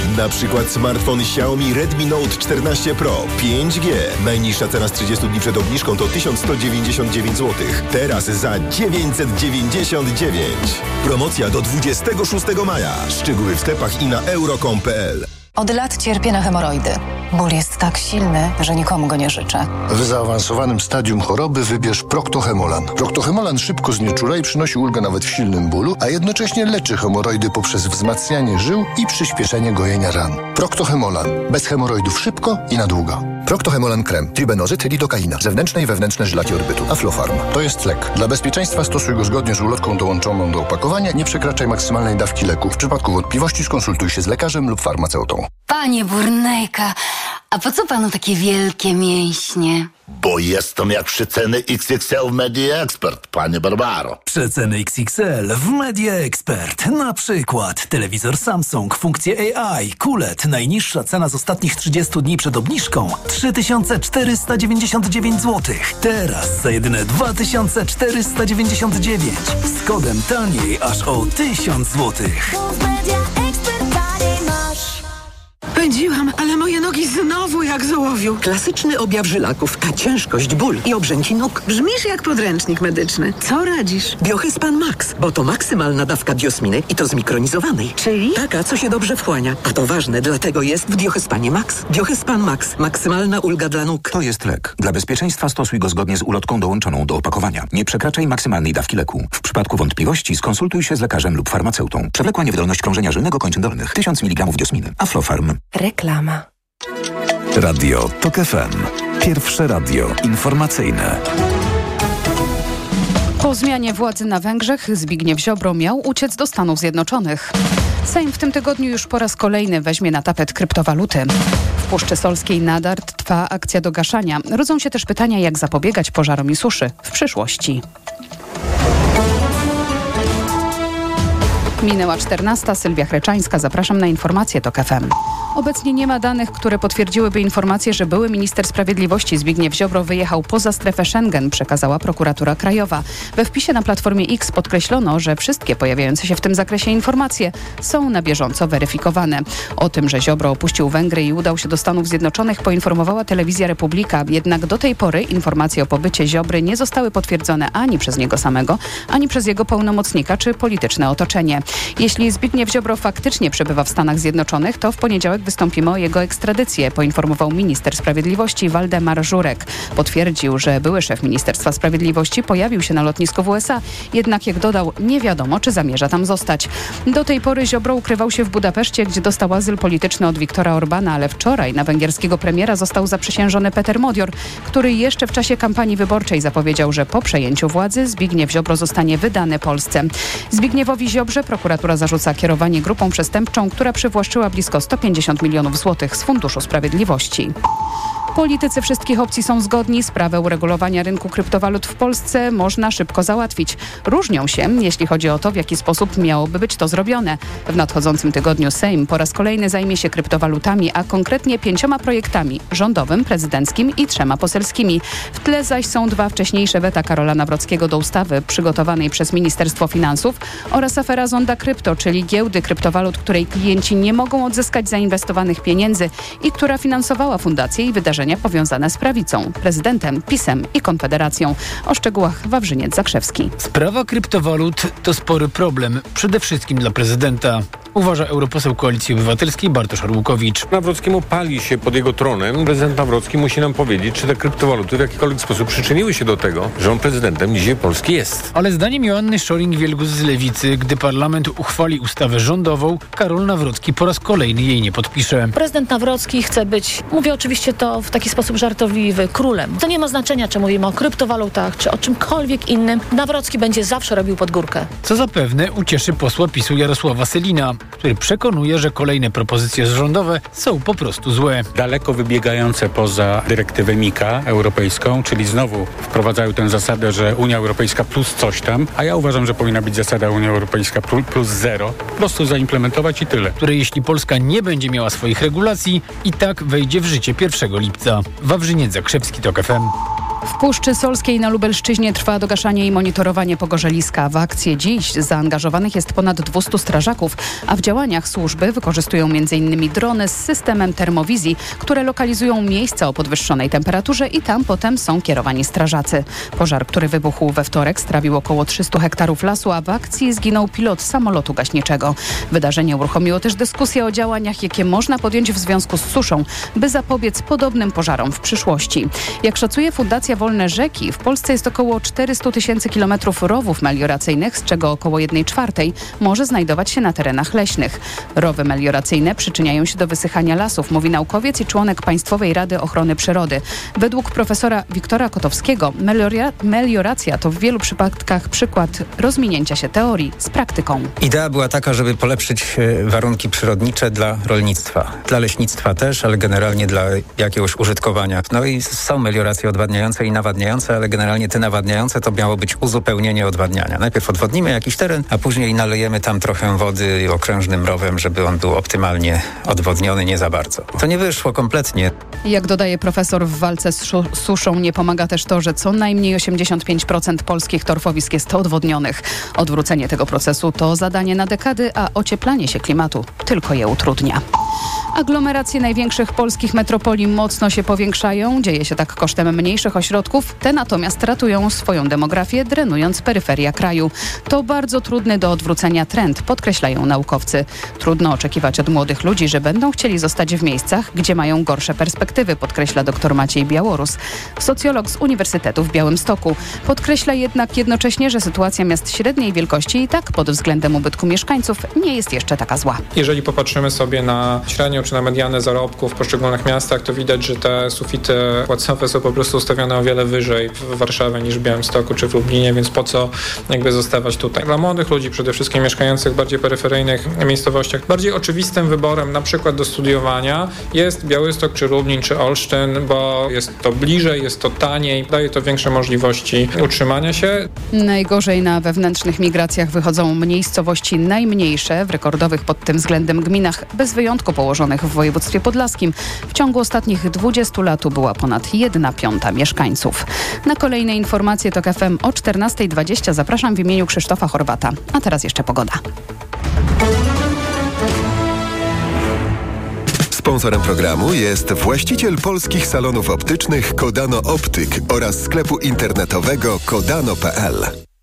Na przykład smartfon Xiaomi Redmi Note 14 Pro 5G. Najniższa cena z 30 dni przed obniżką to 1199 zł. Teraz za 999. Promocja do 26 maja. Szczegóły w sklepach i na euro.com.pl. Od lat cierpię na hemoroidy. Ból jest tak silny, że nikomu go nie życzę. W zaawansowanym stadium choroby wybierz Proctohemolan. Proctohemolan szybko znieczula i przynosi ulgę nawet w silnym bólu, a jednocześnie leczy hemoroidy poprzez wzmacnianie żył i przyspieszenie gojenia ran. Proctohemolan. Bez hemoroidów szybko i na długo. Proctohemolan krem, tribenozyt, lidokaina, zewnętrzne i wewnętrzne żylaki odbytu, Aflofarm. To jest lek. Dla bezpieczeństwa stosuj go zgodnie z ulotką dołączoną do opakowania. Nie przekraczaj maksymalnej dawki leku. W przypadku wątpliwości skonsultuj się z lekarzem lub farmaceutą. Panie Burnejka, a po co panu takie wielkie mięśnie? Bo jestem jak przeceny XXL w Media Expert, panie Barbaro. Przeceny XXL w Media Expert. Na przykład telewizor Samsung, funkcje AI, QLED. Najniższa cena z ostatnich 30 dni przed obniżką 3499 zł. Teraz za jedyne 2499. Z kodem taniej aż o 1000 zł. Pędziłam, ale moje nogi znowu jak z ołowiu. Klasyczny objaw żylaków, ta ciężkość, ból i obrzęki nóg. Brzmisz jak podręcznik medyczny. Co radzisz? Biohyspan Max, bo to maksymalna dawka diosminy i to zmikronizowanej. Czyli? Taka, co się dobrze wchłania. A to ważne, dlatego jest w Biohyspanie Max. Biohyspan Max. Maksymalna ulga dla nóg. To jest lek. Dla bezpieczeństwa stosuj go zgodnie z ulotką dołączoną do opakowania. Nie przekraczaj maksymalnej dawki leku. W przypadku wątpliwości skonsultuj się z lekarzem lub farmaceutą. Przewlekła niewydolność krążenia żylnego kończyn dolnych. 1000 mg diosminy. Aflofarm. Reklama. Radio TOK FM. Pierwsze radio informacyjne. Po zmianie władzy na Węgrzech Zbigniew Ziobro miał uciec do Stanów Zjednoczonych. Sejm w tym tygodniu już po raz kolejny weźmie na tapet kryptowaluty. W Puszczy Solskiej nadal trwa akcja dogaszania. Rodzą się też pytania, jak zapobiegać pożarom i suszy w przyszłości. Minęła 14. Sylwia Chreczańska. Zapraszam na informacje TOK FM. Obecnie nie ma danych, które potwierdziłyby informację, że były minister sprawiedliwości Zbigniew Ziobro wyjechał poza strefę Schengen, przekazała prokuratura krajowa. We wpisie na Platformie X podkreślono, że wszystkie pojawiające się w tym zakresie informacje są na bieżąco weryfikowane. O tym, że Ziobro opuścił Węgry i udał się do Stanów Zjednoczonych, poinformowała Telewizja Republika. Jednak do tej pory informacje o pobycie Ziobry nie zostały potwierdzone ani przez niego samego, ani przez jego pełnomocnika czy polityczne otoczenie. Jeśli Zbigniew Ziobro faktycznie przebywa w Stanach Zjednoczonych, to w poniedziałek wystąpimy o jego ekstradycję, poinformował minister sprawiedliwości Waldemar Żurek. Potwierdził, że były szef Ministerstwa Sprawiedliwości pojawił się na lotnisku w USA, jednak jak dodał, nie wiadomo, czy zamierza tam zostać. Do tej pory Ziobro ukrywał się w Budapeszcie, gdzie dostał azyl polityczny od Viktora Orbana, ale wczoraj na węgierskiego premiera został zaprzysiężony Peter Modior, który jeszcze w czasie kampanii wyborczej zapowiedział, że po przejęciu władzy Zbigniew Ziobro zostanie wydany Polsce. Zbigniewowi Ziobrze prokuratura zarzuca kierowanie grupą przestępczą, która przywłaszczyła blisko 150 milionów złotych z Funduszu Sprawiedliwości. Politycy wszystkich opcji są zgodni. Sprawę uregulowania rynku kryptowalut w Polsce można szybko załatwić. Różnią się, jeśli chodzi o to, w jaki sposób miałoby być to zrobione. W nadchodzącym tygodniu Sejm po raz kolejny zajmie się kryptowalutami, a konkretnie 5 projektami: rządowym, prezydenckim i 3 poselskimi. W tle zaś są 2 wcześniejsze weta Karola Nawrockiego do ustawy przygotowanej przez Ministerstwo Finansów oraz afera Zonda Krypto, czyli giełdy kryptowalut, której klienci nie mogą odzyskać zainwestowanych pieniędzy i która finansowała fundacje i wydarzenia powiązane z prawicą, prezydentem, PiS-em i Konfederacją. O szczegółach Wawrzyniec Zakrzewski. Sprawa kryptowalut to spory problem, przede wszystkim dla prezydenta. Uważa europoseł Koalicji Obywatelskiej Bartosz Arłukowicz. Nawrockiemu pali się pod jego tronem. Prezydent Nawrocki musi nam powiedzieć, czy te kryptowaluty w jakikolwiek sposób przyczyniły się do tego, że on prezydentem dzisiaj Polski jest. Ale zdaniem Joanny Szoring-Wielgus z Lewicy, gdy parlament uchwali ustawę rządową, Karol Nawrocki po raz kolejny jej nie podpisze. Prezydent Nawrocki chce być, mówię oczywiście to w taki sposób żartobliwy, królem. To nie ma znaczenia, czy mówimy o kryptowalutach, czy o czymkolwiek innym. Nawrocki będzie zawsze robił pod górkę. Co zapewne ucieszy posła PiS-u Jarosława Sellina, który przekonuje, że kolejne propozycje rządowe są po prostu złe. Daleko wybiegające poza dyrektywę MiCA europejską, czyli znowu wprowadzają tę zasadę, że Unia Europejska plus coś tam, a ja uważam, że powinna być zasada Unia Europejska plus 0. Po prostu zaimplementować i tyle. Które jeśli Polska nie będzie miała swoich regulacji, i tak wejdzie w życie 1 lipca. Wawrzyniec Zakrzewski, TOK FM. W Puszczy Solskiej na Lubelszczyźnie trwa dogaszanie i monitorowanie pogorzeliska. W akcję dziś zaangażowanych jest ponad 200 strażaków, a w działaniach służby wykorzystują m.in. drony z systemem termowizji, które lokalizują miejsca o podwyższonej temperaturze i tam potem są kierowani strażacy. Pożar, który wybuchł we wtorek, strawił około 300 hektarów lasu, a w akcji zginął pilot samolotu gaśniczego. Wydarzenie uruchomiło też dyskusję o działaniach, jakie można podjąć w związku z suszą, by zapobiec podobnym pożarom w przyszłości. Jak szacuje Fundacja Wolne Rzeki, w Polsce jest około 400 000 kilometrów rowów melioracyjnych, z czego około 1/4 może znajdować się na terenach leśnych. Rowy melioracyjne przyczyniają się do wysychania lasów, mówi naukowiec i członek Państwowej Rady Ochrony Przyrody. Według profesora Wiktora Kotowskiego melioracja to w wielu przypadkach przykład rozminięcia się teorii z praktyką. Idea była taka, żeby polepszyć warunki przyrodnicze dla rolnictwa, dla leśnictwa też, ale generalnie dla jakiegoś użytkowania. No i są melioracje odwadniające i nawadniające, ale generalnie te nawadniające to miało być uzupełnienie odwadniania. Najpierw odwodnimy jakiś teren, a później nalejemy tam trochę wody okrężnym rowem, żeby on był optymalnie odwodniony, nie za bardzo. To nie wyszło kompletnie. Jak dodaje profesor, w walce z suszą nie pomaga też to, że co najmniej 85% polskich torfowisk jest odwodnionych. Odwrócenie tego procesu to zadanie na dekady, a ocieplanie się klimatu tylko je utrudnia. Aglomeracje największych polskich metropolii mocno się powiększają. Dzieje się tak kosztem mniejszych ośrodków. Te natomiast ratują swoją demografię, drenując peryferia kraju. To bardzo trudny do odwrócenia trend, podkreślają naukowcy. Trudno oczekiwać od młodych ludzi, że będą chcieli zostać w miejscach, gdzie mają gorsze perspektywy, podkreśla dr Maciej Białorus, socjolog z Uniwersytetu w Białymstoku. Podkreśla jednak jednocześnie, że sytuacja miast średniej wielkości i tak pod względem ubytku mieszkańców nie jest jeszcze taka zła. Jeżeli popatrzymy sobie na średnią czy na medianę zarobków w poszczególnych miastach, to widać, że te sufity płacowe są po prostu ustawione o wiele wyżej w Warszawie niż w Białymstoku czy w Lublinie, więc po co jakby zostawać tutaj. Dla młodych ludzi, przede wszystkim mieszkających w bardziej peryferyjnych miejscowościach, bardziej oczywistym wyborem na przykład do studiowania jest Białystok czy Lublin czy Olsztyn, bo jest to bliżej, jest to taniej, daje to większe możliwości utrzymania się. Najgorzej na wewnętrznych migracjach wychodzą miejscowości najmniejsze, w rekordowych pod tym względem gminach, bez wyjątku położonych w województwie podlaskim. W ciągu ostatnich 20 lat była ponad 1/5 mieszkańców. Na kolejne informacje TOK FM o 14:20 zapraszam w imieniu Krzysztofa Horwata. A teraz jeszcze pogoda. Sponsorem programu jest właściciel polskich salonów optycznych Kodano Optyk oraz sklepu internetowego kodano.pl.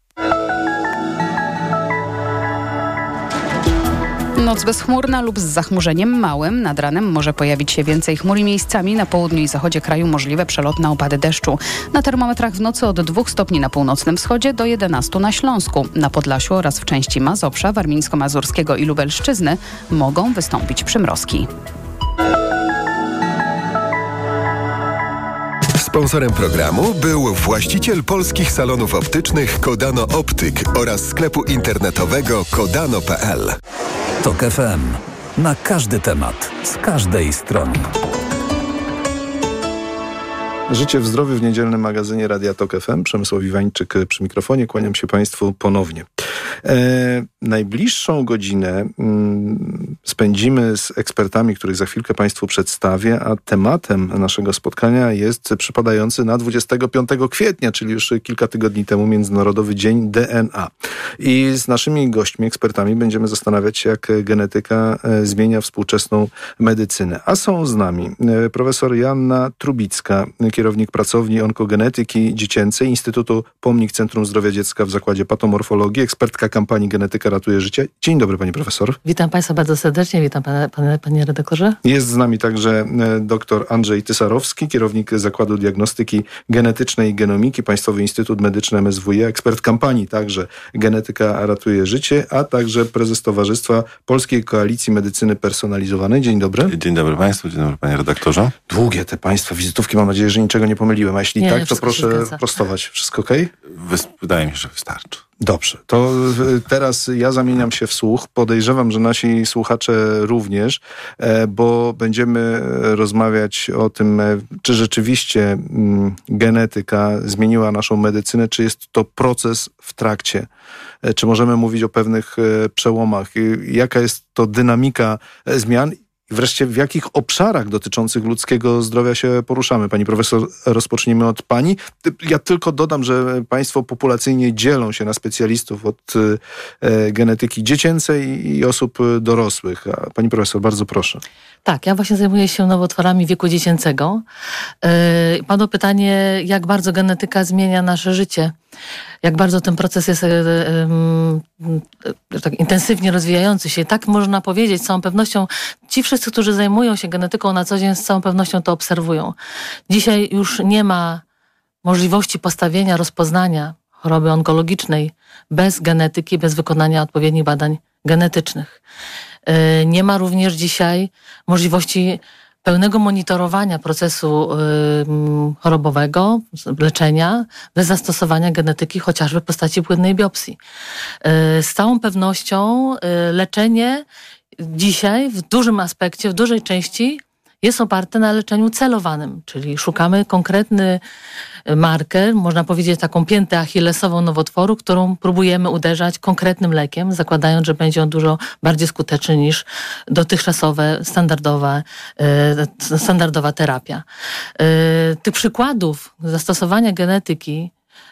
Noc bezchmurna lub z zachmurzeniem małym. Nad ranem może pojawić się więcej chmur i miejscami na południu i zachodzie kraju możliwe przelotne opady deszczu. Na termometrach w nocy od 2 stopni na północnym wschodzie do 11 na Śląsku. Na Podlasiu oraz w części Mazowsza, Warmińsko-Mazurskiego i Lubelszczyzny mogą wystąpić przymrozki. Sponsorem programu był właściciel polskich salonów optycznych Kodano Optyk oraz sklepu internetowego kodano.pl. TOK FM. Na każdy temat, z każdej strony. Życie w zdrowiu w niedzielnym magazynie Radia TOK FM. Przemysław Iwańczyk przy mikrofonie. Kłaniam się Państwu ponownie. Najbliższą godzinę spędzimy z ekspertami, których za chwilkę Państwu przedstawię, a tematem naszego spotkania jest przypadający na 25 kwietnia, czyli już kilka tygodni temu, Międzynarodowy Dzień DNA. I z naszymi gośćmi, ekspertami będziemy zastanawiać się, jak genetyka zmienia współczesną medycynę. A są z nami profesor Joanna Trubicka, kierownik pracowni onkogenetyki dziecięcej Instytutu Pomnik Centrum Zdrowia Dziecka w Zakładzie Patomorfologii, ekspertka kampanii Genetyka ratuje życie. Dzień dobry, pani profesor. Witam Państwa bardzo serdecznie, witam panie redaktorze. Jest z nami także dr Andrzej Tysarowski, kierownik Zakładu Diagnostyki Genetycznej i Genomiki, Państwowy Instytut Medyczny MSWiA, ekspert kampanii także Genetyka ratuje życie, a także prezes Towarzystwa Polskiej Koalicji Medycyny Personalizowanej. Dzień dobry. Dzień dobry Państwu, dzień dobry panie redaktorze. Długie te Państwa wizytówki, mam nadzieję, że niczego nie pomyliłem, a jeśli tak, to proszę prostować. Wszystko okej? Wydaje mi się, że wystarczy. Dobrze, to teraz ja zamieniam się w słuch. Podejrzewam, że nasi słuchacze również, bo będziemy rozmawiać o tym, czy rzeczywiście genetyka zmieniła naszą medycynę, czy jest to proces w trakcie. Czy możemy mówić o pewnych przełomach? Jaka jest to dynamika zmian? I wreszcie w jakich obszarach dotyczących ludzkiego zdrowia się poruszamy? Pani profesor, rozpoczniemy od pani. Ja tylko dodam, że państwo populacyjnie dzielą się na specjalistów od genetyki dziecięcej i osób dorosłych. A pani profesor, bardzo proszę. Tak, ja właśnie zajmuję się nowotworami wieku dziecięcego. Padło pytanie, jak bardzo genetyka zmienia nasze życie. Jak bardzo ten proces jest tak intensywnie rozwijający się. Tak można powiedzieć z całą pewnością. Ci wszyscy, którzy zajmują się genetyką na co dzień, z całą pewnością to obserwują. Dzisiaj już nie ma możliwości postawienia, rozpoznania choroby onkologicznej bez genetyki, bez wykonania odpowiednich badań genetycznych. Nie ma również dzisiaj możliwości pełnego monitorowania procesu chorobowego, leczenia, bez zastosowania genetyki chociażby w postaci płynnej biopsji. Z całą pewnością leczenie dzisiaj w dużym aspekcie, w dużej części jest oparte na leczeniu celowanym, czyli szukamy konkretny marker, można powiedzieć taką piętę achillesową nowotworu, którą próbujemy uderzać konkretnym lekiem, zakładając, że będzie on dużo bardziej skuteczny niż dotychczasowe, standardowa terapia. Tych przykładów zastosowania genetyki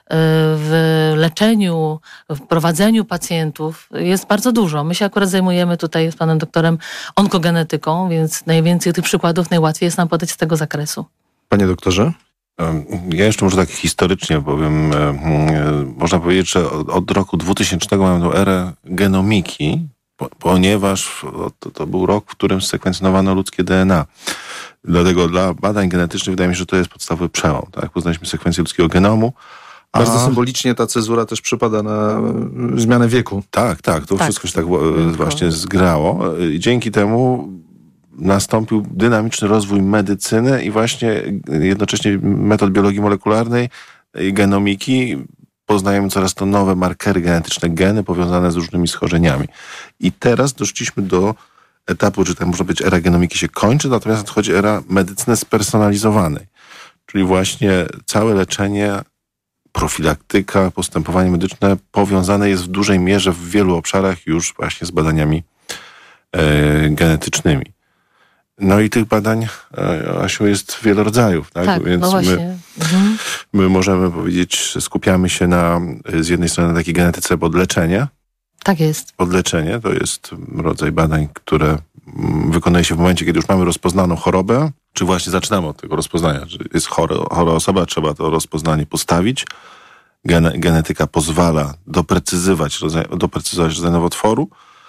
w leczeniu, w prowadzeniu pacjentów jest bardzo dużo. My się akurat zajmujemy tutaj z panem doktorem onkogenetyką, więc najwięcej tych przykładów najłatwiej jest nam podać z tego zakresu. Panie doktorze? Ja jeszcze może tak historycznie powiem. Można powiedzieć, że od roku 2000 mamy tą erę genomiki, ponieważ to był rok, w którym sekwencjonowano ludzkie DNA. Dlatego dla badań genetycznych wydaje mi się, że to jest podstawowy przełom. Tak? Poznaliśmy sekwencję ludzkiego genomu. Bardzo symbolicznie ta cezura też przypada na zmianę wieku. Tak. To wszystko się tak właśnie zgrało. I dzięki temu nastąpił dynamiczny rozwój medycyny i właśnie jednocześnie metod biologii molekularnej i genomiki. Poznajemy coraz to nowe markery genetyczne, geny powiązane z różnymi schorzeniami. I teraz doszliśmy do etapu, że tam można powiedzieć, era genomiki się kończy, natomiast nadchodzi era medycyny spersonalizowanej. Czyli właśnie całe leczenie, profilaktyka, postępowanie medyczne powiązane jest w dużej mierze w wielu obszarach już właśnie z badaniami genetycznymi. No i tych badań, Asiu, jest wiele rodzajów, tak? Tak, więc no właśnie. my możemy powiedzieć, że skupiamy się z jednej strony na takiej genetyce podleczenia. Tak jest. Podleczenie to jest rodzaj badań, które wykonuje się w momencie, kiedy już mamy rozpoznaną chorobę, czy właśnie zaczynamy od tego rozpoznania, że jest chora osoba, trzeba to rozpoznanie postawić. Genetyka pozwala doprecyzować rodzaj nowotworu.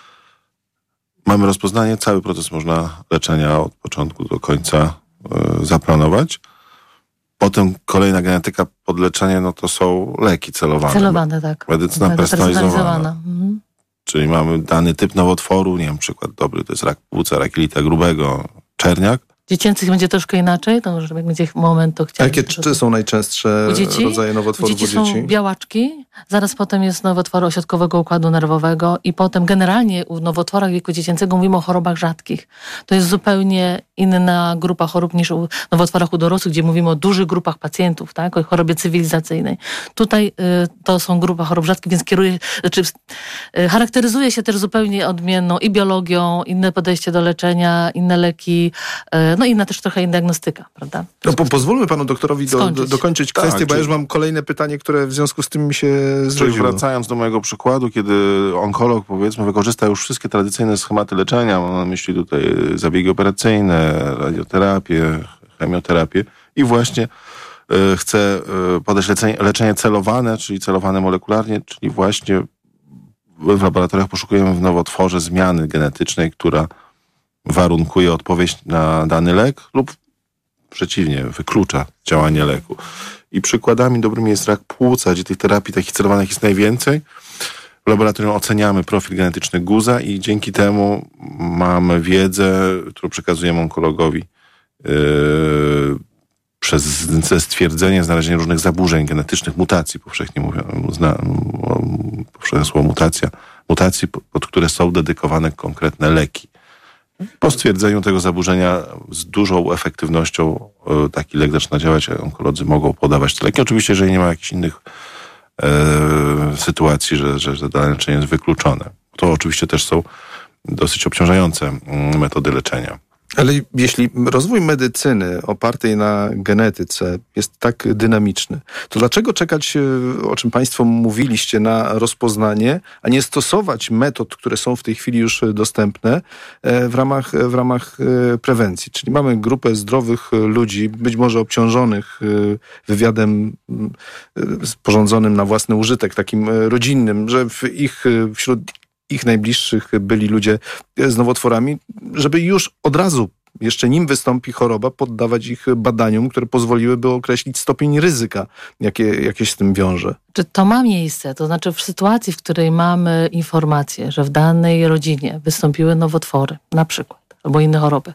Mamy rozpoznanie, cały proces można leczenia od początku do końca zaplanować. Potem kolejna genetyka podleczenia, no to są leki celowane. Celowane, tak. Medycyna personalizowana. Czyli mamy dany typ nowotworu, nie wiem, przykład dobry, to jest rak płuca, rak jelita grubego, czerniak. Dziecięcych będzie troszkę inaczej, to może jak będzie moment, to chciałbym... Jakie są najczęstsze rodzaje nowotworów u dzieci? Są białaczki, zaraz potem jest nowotwory ośrodkowego układu nerwowego i potem generalnie u nowotworach wieku dziecięcego mówimy o chorobach rzadkich. To jest zupełnie inna grupa chorób niż u nowotworach u dorosłych, gdzie mówimy o dużych grupach pacjentów, tak? O chorobie cywilizacyjnej. Tutaj to są grupa chorób rzadkich, więc charakteryzuje się też zupełnie odmienną i biologią, inne podejście do leczenia, inne leki, no i inna też trochę inna diagnostyka, prawda? No, pozwólmy panu doktorowi dokończyć kwestię, bo ja już mam kolejne pytanie, które w związku z tym mi się zrodziło. Czyli wracając do mojego przykładu, kiedy onkolog, powiedzmy, wykorzysta już wszystkie tradycyjne schematy leczenia, mam na myśli tutaj zabiegi operacyjne, radioterapię, chemioterapię i właśnie chce podać leczenie celowane, czyli celowane molekularnie, czyli właśnie w laboratoriach poszukujemy w nowotworze zmiany genetycznej, która warunkuje odpowiedź na dany lek lub przeciwnie, wyklucza działanie leku. I przykładami dobrymi jest rak płuca, gdzie tych terapii takich celowanych jest najwięcej. W laboratorium oceniamy profil genetyczny guza i dzięki temu mamy wiedzę, którą przekazujemy onkologowi przez stwierdzenie, znalezienie różnych zaburzeń genetycznych, mutacji, powszechnie mówiono, powszechne słowo mutacji, pod które są dedykowane konkretne leki. Po stwierdzeniu tego zaburzenia z dużą efektywnością taki lek zaczyna działać, a onkolodzy mogą podawać te leki. Oczywiście, jeżeli nie ma jakichś innych sytuacji, że dane leczenie jest wykluczone. To oczywiście też są dosyć obciążające metody leczenia. Ale jeśli rozwój medycyny opartej na genetyce jest tak dynamiczny, to dlaczego czekać, o czym państwo mówiliście, na rozpoznanie, a nie stosować metod, które są w tej chwili już dostępne w ramach prewencji? Czyli mamy grupę zdrowych ludzi, być może obciążonych wywiadem sporządzonym na własny użytek, takim rodzinnym, że wśród ich najbliższych byli ludzie z nowotworami, żeby już od razu, jeszcze nim wystąpi choroba, poddawać ich badaniom, które pozwoliłyby określić stopień ryzyka, jakie z tym wiąże. Czy to ma miejsce? To znaczy w sytuacji, w której mamy informację, że w danej rodzinie wystąpiły nowotwory, na przykład, albo inne choroby,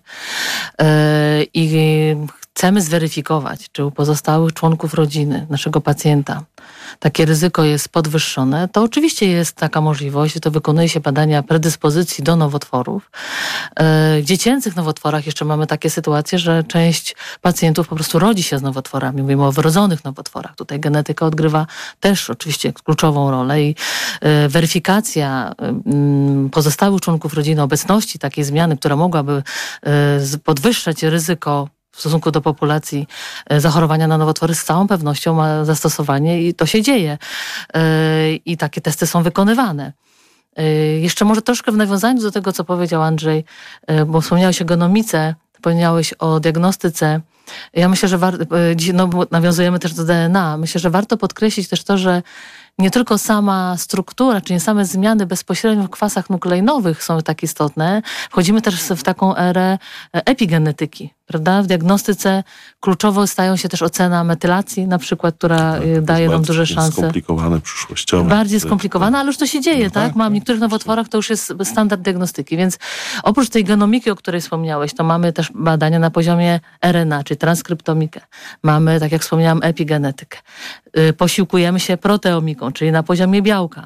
i chcemy zweryfikować, czy u pozostałych członków rodziny naszego pacjenta takie ryzyko jest podwyższone, to oczywiście jest taka możliwość, to wykonuje się badania predyspozycji do nowotworów. W dziecięcych nowotworach jeszcze mamy takie sytuacje, że część pacjentów po prostu rodzi się z nowotworami. Mówimy o wrodzonych nowotworach. Tutaj genetyka odgrywa też oczywiście kluczową rolę i weryfikacja pozostałych członków rodziny, obecności takiej zmiany, która mogłaby podwyższać ryzyko w stosunku do populacji zachorowania na nowotwory, z całą pewnością ma zastosowanie i to się dzieje. I takie testy są wykonywane. Jeszcze może troszkę w nawiązaniu do tego, co powiedział Andrzej, bo wspomniałeś o genomice, wspomniałeś o diagnostyce. Ja myślę, że bo nawiązujemy też do DNA. Myślę, że warto podkreślić też to, że nie tylko sama struktura, czyli same zmiany bezpośrednio w kwasach nukleinowych są tak istotne. Wchodzimy też w taką erę epigenetyki, prawda? W diagnostyce kluczowo stają się też ocena metylacji, na przykład, która daje nam duże szanse. Skomplikowane przyszłościowe. Bardziej skomplikowane, ale już to się dzieje, tak? W niektórych nowotworach to już jest standard diagnostyki, więc oprócz tej genomiki, o której wspomniałeś, to mamy też badania na poziomie RNA, czyli transkryptomikę. Mamy, tak jak wspomniałam, epigenetykę. Posiłkujemy się proteomiką, czyli na poziomie białka.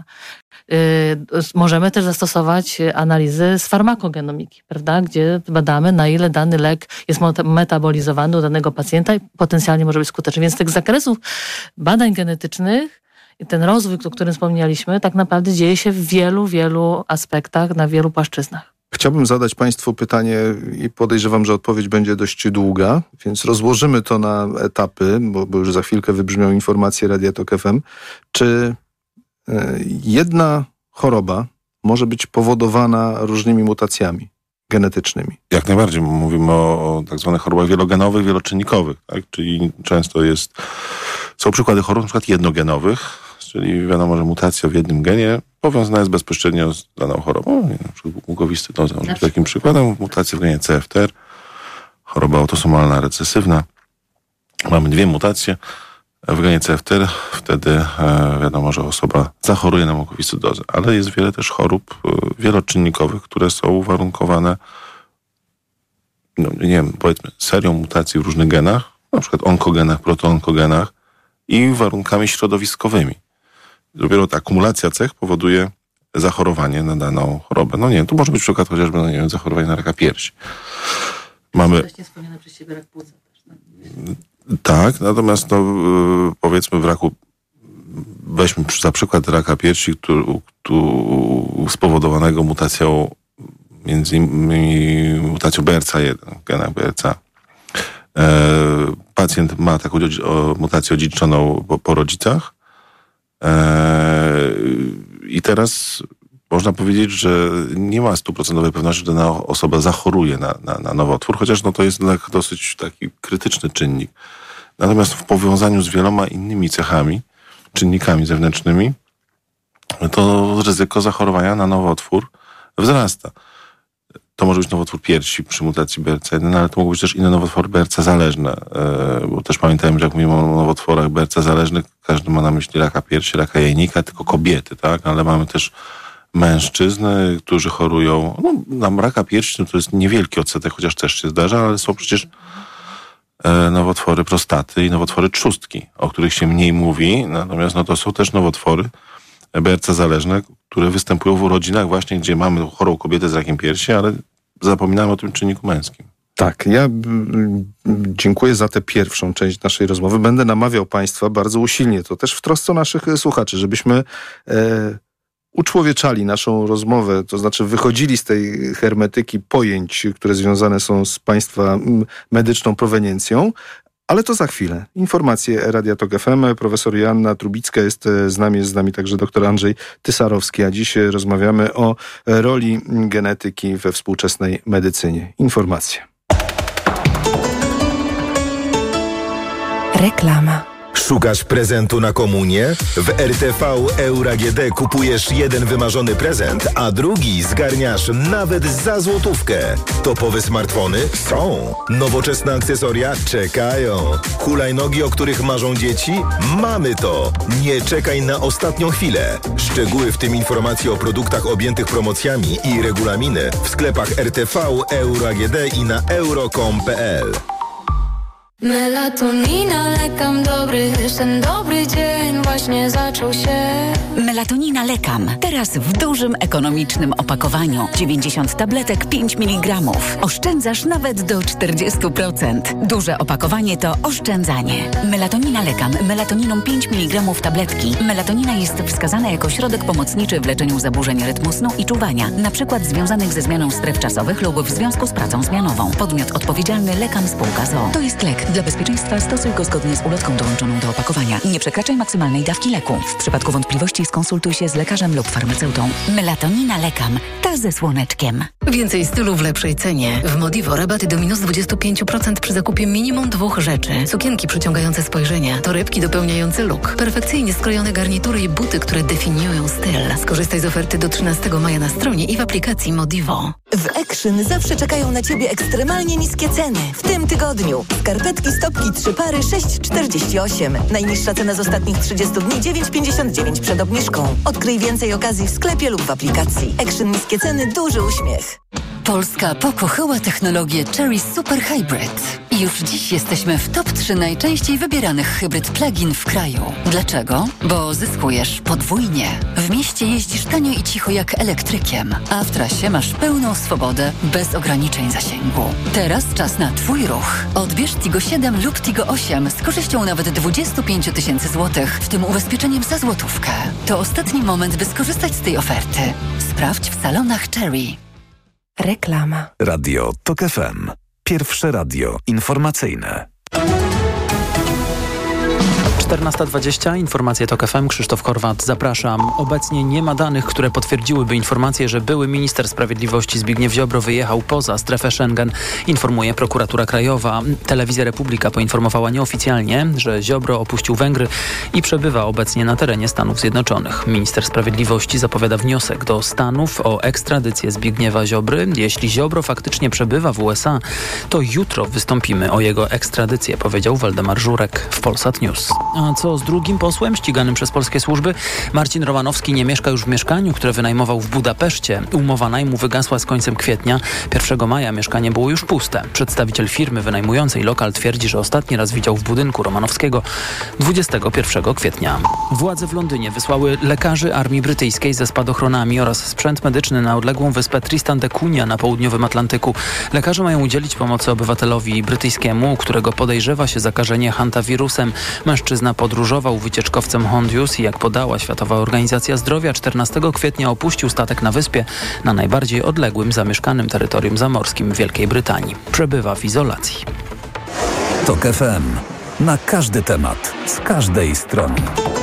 Możemy też zastosować analizy z farmakogenomiki, prawda? Gdzie badamy, na ile dany lek jest metabolizowany u danego pacjenta i potencjalnie może być skuteczny. Więc z tych zakresów badań genetycznych i ten rozwój, o którym wspomnieliśmy, tak naprawdę dzieje się w wielu, wielu aspektach, na wielu płaszczyznach. Chciałbym zadać państwu pytanie i podejrzewam, że odpowiedź będzie dość długa, więc rozłożymy to na etapy, bo już za chwilkę wybrzmią informacje Radia Tok FM. Czy jedna choroba może być powodowana różnymi mutacjami genetycznymi? Jak najbardziej. Mówimy o tak zwanych chorobach wielogenowych, wieloczynnikowych. Tak? Czyli często są przykłady chorób na przykład jednogenowych, czyli wiadomo, że mutacja w jednym genie powiązana jest bezpośrednio z daną chorobą. Na przykład mukowiscydozą. Takim przykładem mutacja w genie CFTR, choroba autosomalna recesywna. Mamy 2 mutacje w genie CFTR, wtedy wiadomo, że osoba zachoruje na mukowiscydozę. Ale jest wiele też chorób wieloczynnikowych, które są uwarunkowane powiedzmy serią mutacji w różnych genach, na przykład onkogenach, protoonkogenach i warunkami środowiskowymi. Dopiero ta akumulacja cech powoduje zachorowanie na daną chorobę. Tu może być przykład chociażby zachorowanie na raka piersi. Mamy... Wspomniane przez ciebie rak płuca też. Tak, natomiast powiedzmy w raku, weźmy za przykład raka piersi, spowodowanego mutacją, między innymi mutacją BRCA1, gena BRCA. Pacjent ma taką mutację odziedziczoną po rodzicach i teraz można powiedzieć, że nie ma 100% pewności, że dana osoba zachoruje na nowotwór, chociaż to jest dosyć taki krytyczny czynnik. Natomiast w powiązaniu z wieloma innymi cechami, czynnikami zewnętrznymi, to ryzyko zachorowania na nowotwór wzrasta. To może być nowotwór piersi przy mutacji BRCA1, ale to mogą być też inne nowotwory BRCA zależne, bo też pamiętajmy, że jak mówimy o nowotworach BRCA zależnych, każdy ma na myśli raka piersi, raka jajnika, tylko kobiety, tak? Ale mamy też mężczyzn, którzy chorują na raka piersi, to jest niewielki odsetek, chociaż też się zdarza, ale są przecież nowotwory prostaty i nowotwory trzustki, o których się mniej mówi, natomiast to są też nowotwory BRCA zależne, które występują w urodzinach właśnie, gdzie mamy chorą kobietę z rakiem piersi, ale zapominamy o tym czynniku męskim. Tak, ja dziękuję za tę pierwszą część naszej rozmowy. Będę namawiał państwa bardzo usilnie, to też w trosce naszych słuchaczy, żebyśmy uczłowieczali naszą rozmowę, to znaczy wychodzili z tej hermetyki pojęć, które związane są z państwa medyczną proweniencją. Ale to za chwilę. Informacje Radia Tok FM. Profesor Joanna Trubicka jest z nami także dr Andrzej Tysarowski, a dziś rozmawiamy o roli genetyki we współczesnej medycynie. Informacje. Reklama. Szukasz prezentu na komunię? W RTV Euro AGD kupujesz jeden wymarzony prezent, a drugi zgarniasz nawet za złotówkę. Topowe smartfony? Są. Nowoczesne akcesoria? Czekają. Hulajnogi, o których marzą dzieci? Mamy to. Nie czekaj na ostatnią chwilę. Szczegóły, w tym informacje o produktach objętych promocjami i regulaminy w sklepach RTV, Euro AGD i na euro.com.pl. Melatonina, lekam dobry, ten dobry dzień właśnie zaczął się. Melatonina Lekam. Teraz w dużym, ekonomicznym opakowaniu. 90 tabletek, 5 mg. Oszczędzasz nawet do 40%. Duże opakowanie to oszczędzanie. Melatonina Lekam. Melatoniną 5 mg tabletki. Melatonina jest wskazana jako środek pomocniczy w leczeniu zaburzeń rytmu snu i czuwania, na przykład związanych ze zmianą stref czasowych lub w związku z pracą zmianową. Podmiot odpowiedzialny Lekam Spółka z o.o. To jest lek. Dla bezpieczeństwa stosuj go zgodnie z ulotką dołączoną do opakowania. Nie przekraczaj maksymalnej dawki leku. W przypadku wątpliwości skonsultuj się z lekarzem lub farmaceutą. Melatonina Lekam. Ta ze słoneczkiem. Więcej stylu w lepszej cenie. W Modivo rabaty do minus 25% przy zakupie minimum 2 rzeczy. Sukienki przyciągające spojrzenia, torebki dopełniające look, perfekcyjnie skrojone garnitury i buty, które definiują styl. Skorzystaj z oferty do 13 maja na stronie i w aplikacji Modivo. W Action zawsze czekają na Ciebie ekstremalnie niskie ceny. W tym tygodniu skarpetki, stopki 3 pary 6,48. Najniższa cena z ostatnich 30 dni 9,59 przed obniżką. Odkryj więcej okazji w sklepie lub w aplikacji. Action niskie ceny, duży uśmiech. Polska pokochała technologię Chery Super Hybrid. I już dziś jesteśmy w top 3 najczęściej wybieranych hybryd plug-in w kraju. Dlaczego? Bo zyskujesz podwójnie. W mieście jeździsz tanio i cicho jak elektrykiem, a w trasie masz pełną swobodę, bez ograniczeń zasięgu. Teraz czas na Twój ruch. Odbierz Tigo 7 lub Tigo 8 z korzyścią nawet 25 000 złotych, w tym ubezpieczeniem za złotówkę. To ostatni moment, by skorzystać z tej oferty. Sprawdź w salonach Chery. Reklama. Radio Tok FM. Pierwsze radio informacyjne. 14:20, informacje TOK FM, Krzysztof Horwat, zapraszam. Obecnie nie ma danych, które potwierdziłyby informację, że były minister sprawiedliwości Zbigniew Ziobro wyjechał poza strefę Schengen, informuje prokuratura krajowa. Telewizja Republika poinformowała nieoficjalnie, że Ziobro opuścił Węgry i przebywa obecnie na terenie Stanów Zjednoczonych. Minister sprawiedliwości zapowiada wniosek do Stanów o ekstradycję Zbigniewa Ziobry. Jeśli Ziobro faktycznie przebywa w USA, to jutro wystąpimy o jego ekstradycję, powiedział Waldemar Żurek w Polsat News. A co z drugim posłem ściganym przez polskie służby? Marcin Romanowski nie mieszka już w mieszkaniu, które wynajmował w Budapeszcie. Umowa najmu wygasła z końcem kwietnia. 1 maja mieszkanie było już puste. Przedstawiciel firmy wynajmującej lokal twierdzi, że ostatni raz widział w budynku Romanowskiego 21 kwietnia. Władze w Londynie wysłały lekarzy armii brytyjskiej ze spadochronami oraz sprzęt medyczny na odległą wyspę Tristan da Cunha na południowym Atlantyku. Lekarze mają udzielić pomocy obywatelowi brytyjskiemu, którego podejrzewa się zakażenie hantawirusem. Mężczyzna podróżował wycieczkowcem Hondius i jak podała Światowa Organizacja Zdrowia 14 kwietnia opuścił statek na wyspie na najbardziej odległym zamieszkanym terytorium zamorskim Wielkiej Brytanii. Przebywa w izolacji. TOK FM. Na każdy temat, z każdej strony.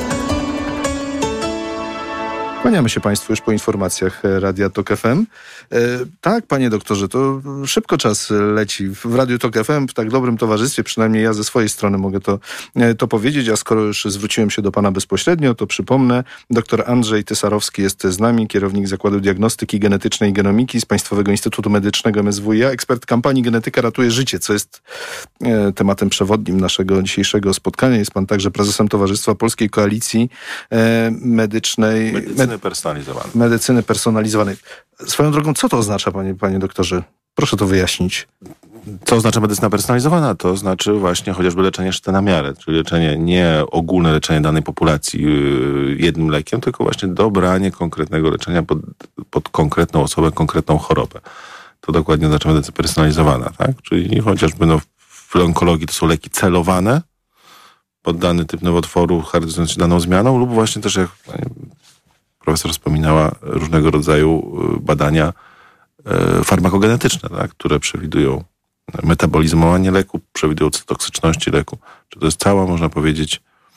Kłaniamy się Państwu już po informacjach Radia Tok FM. Tak, panie doktorze, to szybko czas leci. W Radiu Tok FM, w tak dobrym towarzystwie, przynajmniej ja ze swojej strony mogę to powiedzieć, a skoro już zwróciłem się do pana bezpośrednio, to przypomnę, dr Andrzej Tysarowski jest z nami, kierownik Zakładu Diagnostyki Genetycznej i Genomiki z Państwowego Instytutu Medycznego MSWiA, ekspert kampanii Genetyka ratuje życie, co jest tematem przewodnim naszego dzisiejszego spotkania. Jest pan także prezesem Towarzystwa Polskiej Koalicji Medycznej. Medycyny personalizowanej. Swoją drogą, co to oznacza, panie doktorze? Proszę to wyjaśnić. Co oznacza medycyna personalizowana? To znaczy właśnie chociażby leczenie szyte na miarę, czyli leczenie, nie ogólne leczenie danej populacji jednym lekiem, tylko właśnie dobranie konkretnego leczenia pod konkretną osobę, konkretną chorobę. To dokładnie oznacza medycyna personalizowana, tak? Czyli chociażby w onkologii to są leki celowane pod dany typ nowotworu charakteryzujący się daną zmianą lub właśnie też jak profesor wspominała, różnego rodzaju badania farmakogenetyczne, tak, które przewidują metabolizmowanie leku, przewidują toksyczności leku. Czy to jest cała, można powiedzieć,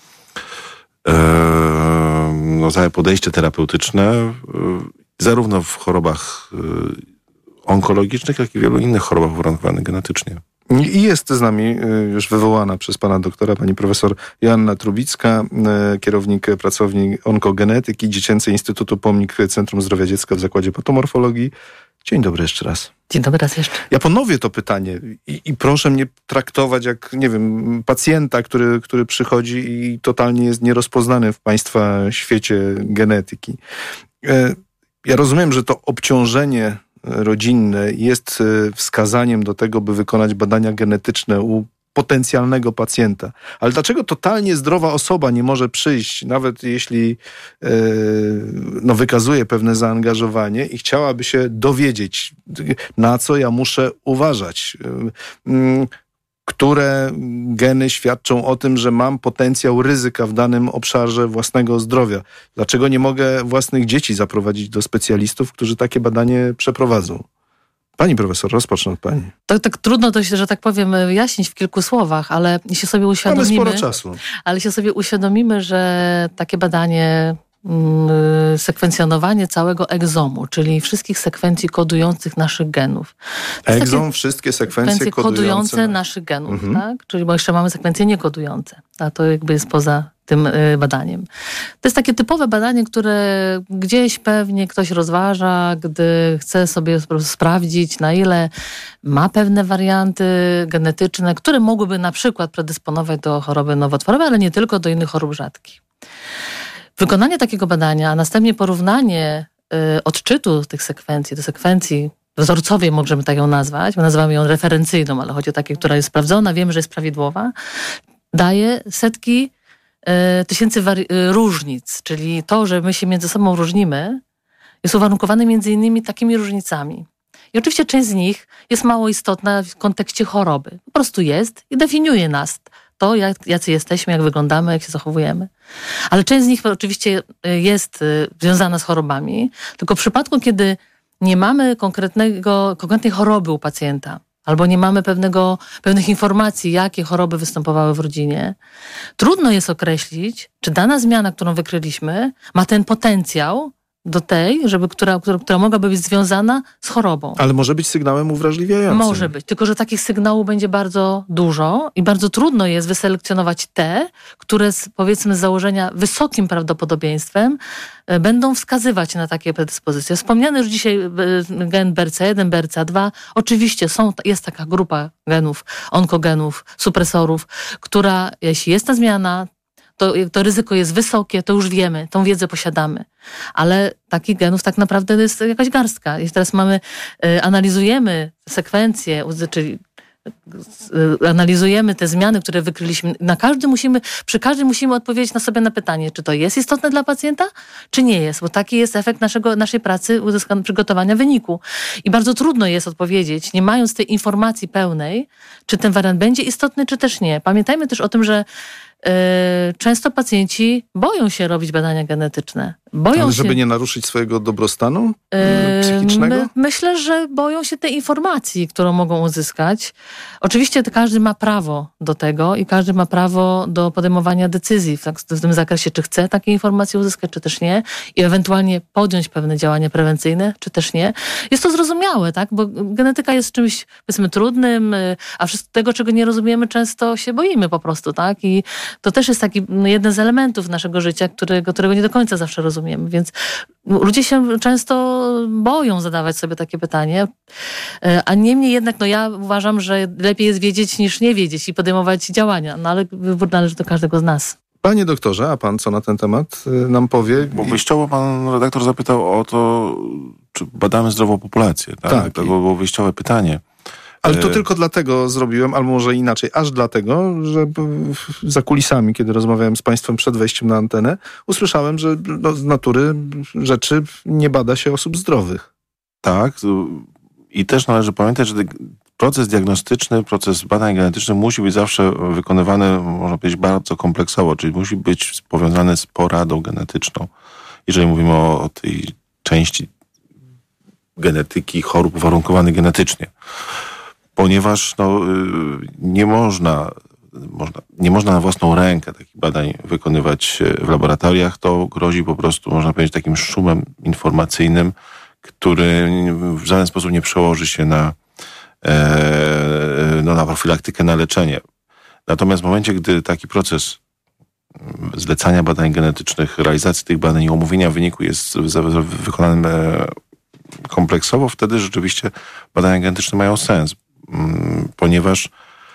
całe podejście terapeutyczne, zarówno w chorobach onkologicznych, jak i wielu innych chorobach uwarunkowanych genetycznie. I jest z nami już wywołana przez pana doktora pani profesor Joanna Trubicka, kierownik pracowni onkogenetyki Dziecięcy Instytutu Pomnik Centrum Zdrowia Dziecka w Zakładzie Patomorfologii. Dzień dobry jeszcze raz. Dzień dobry raz jeszcze. Ja ponowię to pytanie i proszę mnie traktować jak, nie wiem, pacjenta, który przychodzi i totalnie jest nierozpoznany w państwa świecie genetyki. Ja rozumiem, że to obciążenie rodzinne jest wskazaniem do tego, by wykonać badania genetyczne u potencjalnego pacjenta. Ale dlaczego totalnie zdrowa osoba nie może przyjść, nawet jeśli wykazuje pewne zaangażowanie i chciałaby się dowiedzieć, na co ja muszę uważać? Które geny świadczą o tym, że mam potencjał ryzyka w danym obszarze własnego zdrowia? Dlaczego nie mogę własnych dzieci zaprowadzić do specjalistów, którzy takie badanie przeprowadzą? Pani profesor, rozpocznę od pani. Tak trudno to się, że tak powiem, wyjaśnić w kilku słowach, ale jeśli sobie uświadomimy... Mamy sporo czasu. Ale jeśli sobie uświadomimy, że takie badanie, sekwencjonowanie całego egzomu, czyli wszystkich sekwencji kodujących naszych genów. Egzom, wszystkie sekwencje kodujące naszych genów, tak? Czyli bo jeszcze mamy sekwencje niekodujące, a to jakby jest poza tym badaniem. To jest takie typowe badanie, które gdzieś pewnie ktoś rozważa, gdy chce sobie po prostu sprawdzić, na ile ma pewne warianty genetyczne, które mogłyby na przykład predysponować do choroby nowotworowej, ale nie tylko, do innych chorób rzadkich. Wykonanie takiego badania, a następnie porównanie odczytu tych sekwencji do sekwencji wzorcowej, możemy tak ją nazwać, my nazywamy ją referencyjną, ale chodzi o taką, która jest sprawdzona, wiemy, że jest prawidłowa, daje setki tysięcy różnic, czyli to, że my się między sobą różnimy, jest uwarunkowane między innymi takimi różnicami. I oczywiście część z nich jest mało istotna w kontekście choroby. Po prostu jest i definiuje nas. To, jacy jesteśmy, jak wyglądamy, jak się zachowujemy. Ale część z nich oczywiście jest związana z chorobami, tylko w przypadku, kiedy nie mamy konkretnej choroby u pacjenta, albo nie mamy pewnych informacji, jakie choroby występowały w rodzinie, trudno jest określić, czy dana zmiana, którą wykryliśmy, ma ten potencjał do tej, która mogłaby być związana z chorobą. Ale może być sygnałem uwrażliwiającym. Może być, tylko że takich sygnałów będzie bardzo dużo i bardzo trudno jest wyselekcjonować te, które powiedzmy z założenia wysokim prawdopodobieństwem będą wskazywać na takie predyspozycje. Wspomniany już dzisiaj gen BRCA1, BRCA2. Oczywiście jest taka grupa genów, onkogenów, supresorów, która jeśli jest ta zmiana, to ryzyko jest wysokie, to już wiemy, tą wiedzę posiadamy. Ale takich genów tak naprawdę jest jakaś garstka. Jeśli teraz analizujemy sekwencje, czyli analizujemy te zmiany, które wykryliśmy, przy każdym musimy odpowiedzieć na pytanie, czy to jest istotne dla pacjenta, czy nie jest, bo taki jest efekt naszej pracy przygotowania wyniku. I bardzo trudno jest odpowiedzieć, nie mając tej informacji pełnej, czy ten wariant będzie istotny, czy też nie. Pamiętajmy też o tym, że często pacjenci boją się robić badania genetyczne. Ale żeby nie naruszyć swojego dobrostanu psychicznego? Myślę, że boją się tej informacji, którą mogą uzyskać. Oczywiście każdy ma prawo do tego i każdy ma prawo do podejmowania decyzji w tym zakresie, czy chce takie informacje uzyskać, czy też nie i ewentualnie podjąć pewne działania prewencyjne, czy też nie. Jest to zrozumiałe, tak? Bo genetyka jest czymś, powiedzmy, trudnym, a wszystko tego, czego nie rozumiemy, często się boimy po prostu, tak? I to też jest taki jeden z elementów naszego życia, którego nie do końca zawsze rozumiemy. Więc ludzie się często boją zadawać sobie takie pytanie, a niemniej jednak ja uważam, że lepiej jest wiedzieć niż nie wiedzieć i podejmować działania, ale wybór należy do każdego z nas. Panie doktorze, a pan co na ten temat nam powie? Bo wyjściowo pan redaktor zapytał o to, czy badamy zdrową populację. Tak? To było wyjściowe pytanie. Ale to tylko dlatego zrobiłem, albo może inaczej, aż dlatego, że za kulisami, kiedy rozmawiałem z państwem przed wejściem na antenę, usłyszałem, że z natury rzeczy nie bada się osób zdrowych. Tak. I też należy pamiętać, że proces diagnostyczny, proces badań genetycznych musi być zawsze wykonywany, można powiedzieć, bardzo kompleksowo, czyli musi być powiązany z poradą genetyczną. jeżeli mówimy o tej części genetyki chorób uwarunkowanych genetycznie. Ponieważ nie można na własną rękę takich badań wykonywać w laboratoriach, to grozi po prostu, można powiedzieć, takim szumem informacyjnym, który w żaden sposób nie przełoży się na profilaktykę, na leczenie. Natomiast w momencie, gdy taki proces zlecania badań genetycznych, realizacji tych badań i omówienia wyniku jest wykonany kompleksowo, wtedy rzeczywiście badania genetyczne mają sens, ponieważ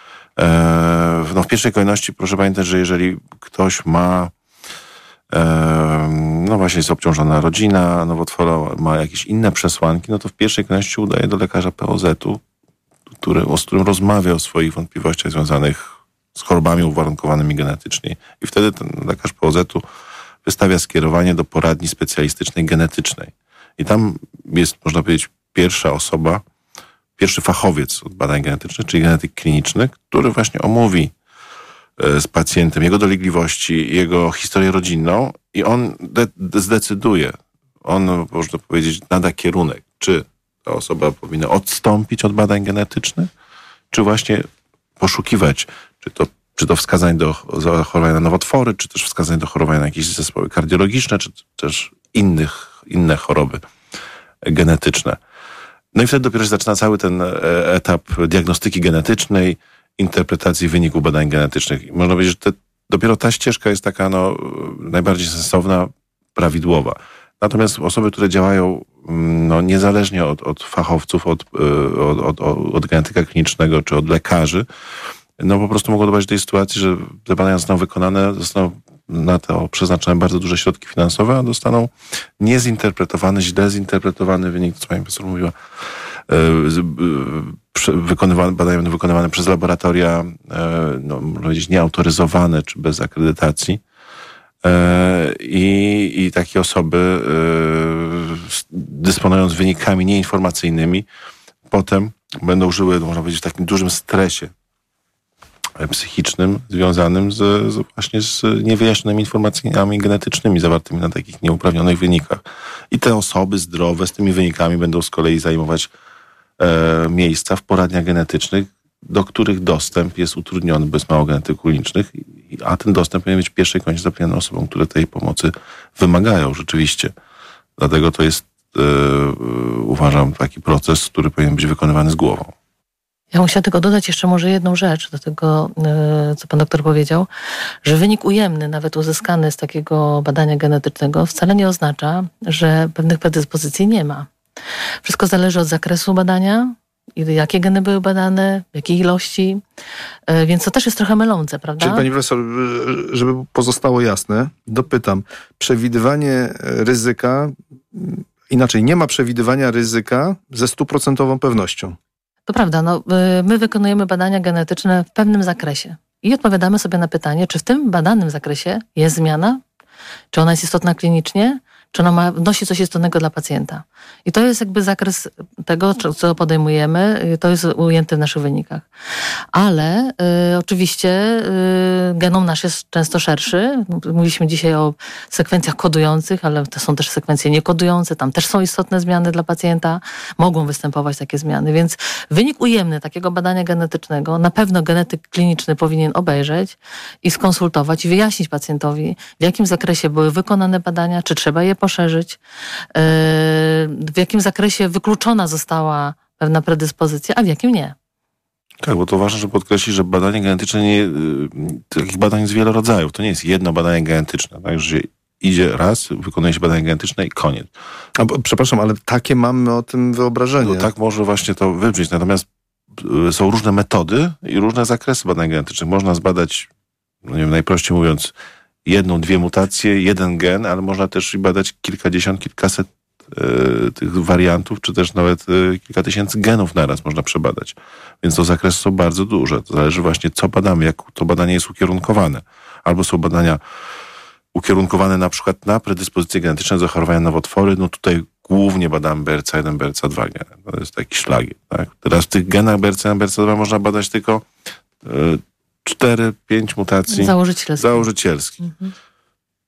w pierwszej kolejności proszę pamiętać, że jeżeli ktoś ma właśnie jest obciążona rodzina nowotworowa, ma jakieś inne przesłanki, to w pierwszej kolejności udaje do lekarza POZ-u, z którym rozmawia o swoich wątpliwościach związanych z chorobami uwarunkowanymi genetycznie. I wtedy ten lekarz POZ-u wystawia skierowanie do poradni specjalistycznej genetycznej. I tam jest, można powiedzieć, pierwszy fachowiec od badań genetycznych, czyli genetyk kliniczny, który właśnie omówi z pacjentem jego dolegliwości, jego historię rodzinną i on zdecyduje, można powiedzieć, nada kierunek, czy ta osoba powinna odstąpić od badań genetycznych, czy właśnie poszukiwać, czy to wskazań do zachorowania na nowotwory, czy też wskazań do chorowania na jakieś zespoły kardiologiczne, czy też inne choroby genetyczne. No i wtedy dopiero się zaczyna cały ten etap diagnostyki genetycznej, interpretacji wyników badań genetycznych. I można powiedzieć, że dopiero ta ścieżka jest taka najbardziej sensowna, prawidłowa. Natomiast osoby, które działają niezależnie od fachowców, od genetyka klinicznego czy od lekarzy, po prostu mogą doprowadzić do tej sytuacji, że te badania zostaną wykonane, zostaną na to przeznaczone bardzo duże środki finansowe, a dostaną źle zinterpretowany wynik, co pani profesor mówiła, badania wykonywane przez laboratoria, można powiedzieć, nieautoryzowane czy bez akredytacji. I takie osoby, dysponując wynikami nieinformacyjnymi, potem będą żyły, można powiedzieć, w takim dużym stresie psychicznym związanym właśnie z niewyjaśnionymi informacjami genetycznymi zawartymi na takich nieuprawnionych wynikach. I te osoby zdrowe z tymi wynikami będą z kolei zajmować miejsca w poradniach genetycznych, do których dostęp jest utrudniony bez mało genetyków klinicznych, a ten dostęp powinien być w pierwszej kolejności zapewniony osobom, które tej pomocy wymagają rzeczywiście. Dlatego to jest, uważam, taki proces, który powinien być wykonywany z głową. Ja musiałam tylko dodać jeszcze może jedną rzecz do tego, co pan doktor powiedział, że wynik ujemny, nawet uzyskany z takiego badania genetycznego, wcale nie oznacza, że pewnych predyspozycji nie ma. Wszystko zależy od zakresu badania, jakie geny były badane, w jakiej ilości, więc to też jest trochę mylące, prawda? Czyli pani profesor, żeby pozostało jasne, dopytam, przewidywanie ryzyka, inaczej, nie ma przewidywania ryzyka ze 100% pewnością. To prawda, my wykonujemy badania genetyczne w pewnym zakresie i odpowiadamy sobie na pytanie, czy w tym badanym zakresie jest zmiana, czy ona jest istotna klinicznie, czy ona wnosi coś istotnego dla pacjenta. I to jest jakby zakres tego, co podejmujemy, to jest ujęte w naszych wynikach. Ale oczywiście genom nasz jest często szerszy. Mówiliśmy dzisiaj o sekwencjach kodujących, ale to są też sekwencje niekodujące, tam też są istotne zmiany dla pacjenta, mogą występować takie zmiany, więc wynik ujemny takiego badania genetycznego na pewno genetyk kliniczny powinien obejrzeć i skonsultować i wyjaśnić pacjentowi, w jakim zakresie były wykonane badania, czy trzeba je poszerzyć, w jakim zakresie wykluczona została pewna predyspozycja, a w jakim nie. Tak, bo to ważne, żeby podkreślić, że badanie genetyczne, takich badań jest wiele rodzajów. To nie jest jedno badanie genetyczne, tak, że idzie raz, wykonuje się badanie genetyczne i koniec. Przepraszam, ale takie mamy o tym wyobrażenie. Tak może właśnie to wybrzmieć. Natomiast są różne metody i różne zakresy badań genetycznych. Można zbadać, najprościej mówiąc, 1-2 mutacje, jeden gen, ale można też badać kilkadziesiąt, kilkaset tych wariantów, czy też nawet kilka tysięcy genów naraz można przebadać. Więc to zakresy są bardzo duże. To zależy właśnie, co badamy, jak to badanie jest ukierunkowane. Albo są badania ukierunkowane na przykład na predyspozycje genetyczne do zachorowania na nowotwory. Tutaj głównie badamy BRCA1, BRCA2 geny. To jest taki szlagier. Tak? Teraz w tych genach BRCA1, BRCA2 można badać tylko 4-5 mutacji założycielskich.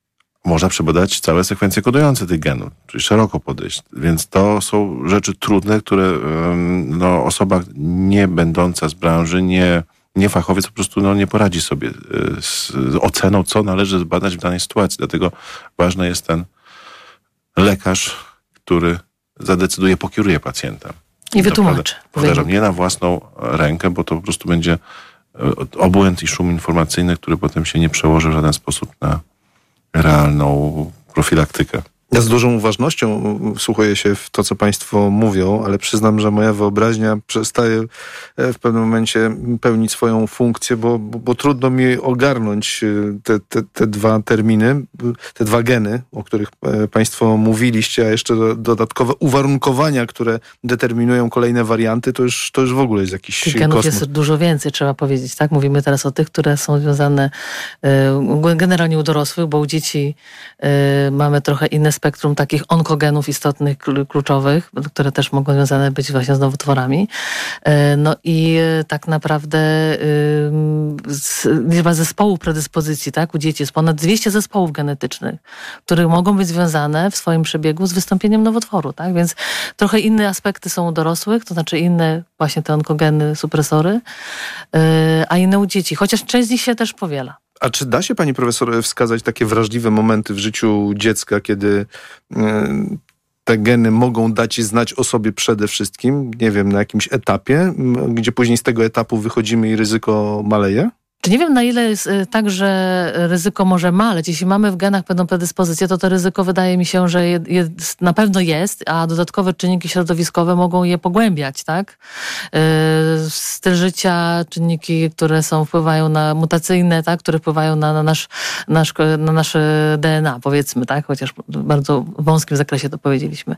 można przebadać całe sekwencje kodujące tych genów, czyli szeroko podejść. Więc to są rzeczy trudne, które osoba nie będąca z branży, nie fachowiec po prostu nie poradzi sobie z oceną, co należy zbadać w danej sytuacji. Dlatego ważny jest ten lekarz, który zadecyduje, pokieruje pacjenta. I wytłumaczy. Powtarzam, nie na własną rękę, bo to po prostu będzie obłęd i szum informacyjny, który potem się nie przełoży w żaden sposób na realną profilaktykę. Ja z dużą uważnością wsłuchuję się w to, co państwo mówią, ale przyznam, że moja wyobraźnia przestaje w pewnym momencie pełnić swoją funkcję, bo trudno mi ogarnąć te dwa terminy, te dwa geny, o których państwo mówiliście, a jeszcze dodatkowe uwarunkowania, które determinują kolejne warianty, to już w ogóle jest jakiś tych genów kosmos. jest dużo więcej, trzeba powiedzieć, tak? Mówimy teraz o tych, które są związane generalnie u dorosłych, bo u dzieci mamy trochę inne spektrum takich onkogenów istotnych, kluczowych, które też mogą związane być właśnie z nowotworami. No i tak naprawdę liczba zespołów predyspozycji, tak, u dzieci jest ponad 200 zespołów genetycznych, które mogą być związane w swoim przebiegu z wystąpieniem nowotworu, tak? Więc trochę inne aspekty są u dorosłych, to znaczy inne właśnie te onkogeny, supresory, a inne u dzieci, chociaż część z nich się też powiela. A czy da się, pani profesor, wskazać takie wrażliwe momenty w życiu dziecka, kiedy te geny mogą dać znać o sobie przede wszystkim, nie wiem, na jakimś etapie, gdzie później z tego etapu wychodzimy i ryzyko maleje? Nie wiem, na ile jest tak, że ryzyko może maleć. Jeśli mamy w genach pewną predyspozycję, to ryzyko wydaje mi się, że na pewno jest, a dodatkowe czynniki środowiskowe mogą je pogłębiać, tak? Styl życia, czynniki, które wpływają na mutacyjne, tak? Które wpływają na nasze DNA, powiedzmy, tak? Chociaż w bardzo wąskim zakresie to powiedzieliśmy.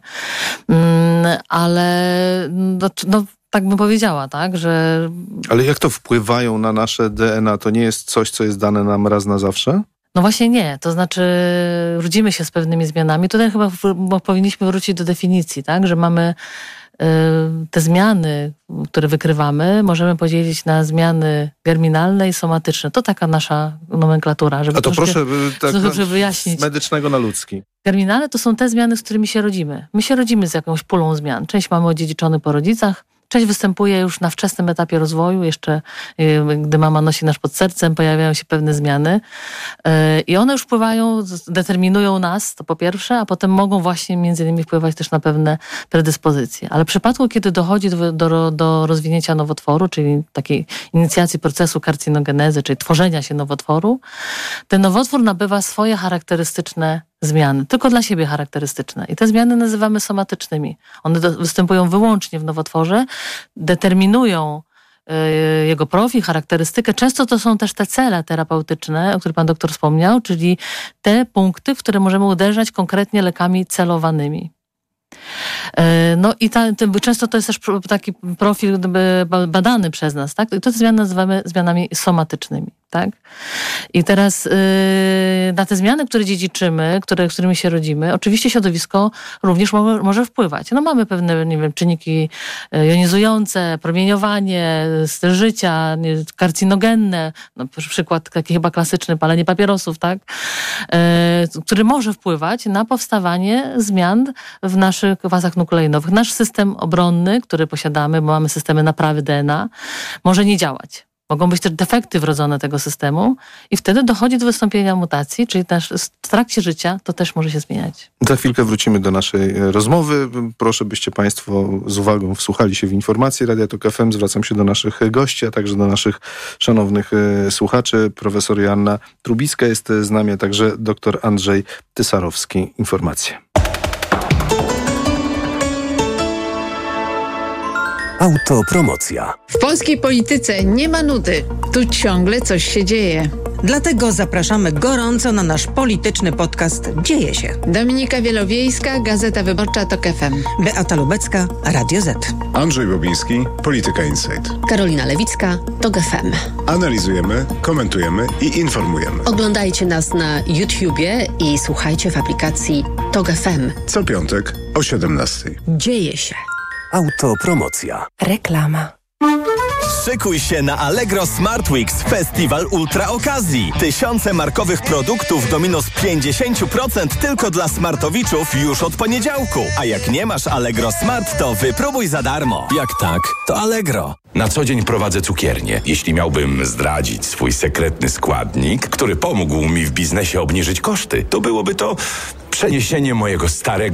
Ale tak bym powiedziała, tak, że... Ale jak to wpływają na nasze DNA? To nie jest coś, co jest dane nam raz na zawsze? No właśnie nie. To znaczy rodzimy się z pewnymi zmianami. Tutaj chyba powinniśmy wrócić do definicji, tak, że mamy te zmiany, które wykrywamy, możemy podzielić na zmiany germinalne i somatyczne. To taka nasza nomenklatura. Żeby a to proszę wyjaśnić. Z medycznego na ludzki. Germinalne to są te zmiany, z którymi się rodzimy. My się rodzimy z jakąś pulą zmian. Część mamy odziedziczony po rodzicach, część występuje już na wczesnym etapie rozwoju, jeszcze gdy mama nosi nas pod sercem, pojawiają się pewne zmiany i one już wpływają, determinują nas, to po pierwsze, a potem mogą właśnie między innymi wpływać też na pewne predyspozycje. Ale w przypadku, kiedy dochodzi do rozwinięcia nowotworu, czyli takiej inicjacji procesu karcinogenezy, czyli tworzenia się nowotworu, ten nowotwór nabywa swoje charakterystyczne zmiany, tylko dla siebie charakterystyczne. I te zmiany nazywamy somatycznymi. One występują wyłącznie w nowotworze, determinują jego profil, charakterystykę. Często to są też te cele terapeutyczne, o których pan doktor wspomniał, czyli te punkty, w które możemy uderzać konkretnie lekami celowanymi. No i często to jest też taki profil badany przez nas, tak? I te zmiany nazywamy zmianami somatycznymi, tak? I teraz na te zmiany, które dziedziczymy, z którymi się rodzimy, oczywiście środowisko również może wpływać. No mamy pewne, nie wiem, czynniki jonizujące, promieniowanie, styl życia, karcinogenne, no przykład taki chyba klasyczny, palenie papierosów, tak? Który może wpływać na powstawanie zmian w naszych kwasach nukleinowych. Nasz system obronny, który posiadamy, bo mamy systemy naprawy DNA, może nie działać. Mogą być też defekty wrodzone tego systemu i wtedy dochodzi do wystąpienia mutacji, czyli też w trakcie życia to też może się zmieniać. Za chwilkę wrócimy do naszej rozmowy. Proszę, byście państwo z uwagą wsłuchali się w informacje Radia Tok FM. Zwracam się do naszych gości, a także do naszych szanownych słuchaczy. Profesor Joanna Trubicka jest z nami, a także dr Andrzej Tysarowski. Informacje. Autopromocja. W polskiej polityce nie ma nudy. Tu ciągle coś się dzieje. Dlatego zapraszamy gorąco na nasz polityczny podcast Dzieje się. Dominika Wielowiejska, Gazeta Wyborcza TOK FM. Beata Lubecka, Radio Z. Andrzej Bobiński, Polityka Insight. Karolina Lewicka, TOK FM. Analizujemy, komentujemy i informujemy. Oglądajcie nas na YouTubie i słuchajcie w aplikacji TOK FM. Co piątek o 17:00. Dzieje się. Autopromocja. Reklama. Szykuj się na Allegro Smart Weeks Festiwal Ultra Okazji. Tysiące markowych produktów do minus 50% tylko dla smartowiczów już od poniedziałku. A jak nie masz Allegro Smart, to wypróbuj za darmo. Jak tak, to Allegro. Na co dzień prowadzę cukiernię. Jeśli miałbym zdradzić swój sekretny składnik, który pomógł mi w biznesie obniżyć koszty, to byłoby to przeniesienie mojego starego